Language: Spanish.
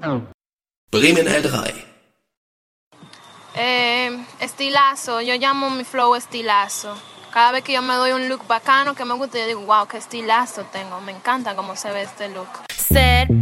Bremen L3. Estilazo, yo llamo mi flow estilazo. Cada vez que yo me doy un look bacano que me gusta, yo digo, wow, qué estilazo tengo. Me encanta cómo se ve este look.